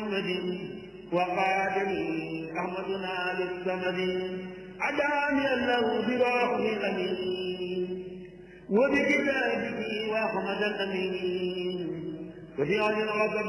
محمد وقادني أحمدنا للصمد عداني الله برحم الأمين وبكتابه وأحمد الأمين وبعلم